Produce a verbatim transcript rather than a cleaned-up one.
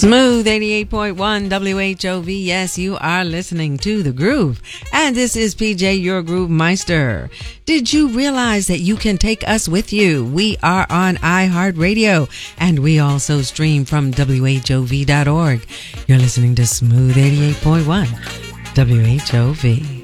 Smooth eighty-eight point one W H O V. Yes, you are listening to The Groove. And this is P J, your Groove Meister. Did you realize that you can take us with you? We are on iHeartRadio, and we also stream from W H O V dot org. You're listening to Smooth eighty-eight point one W H O V.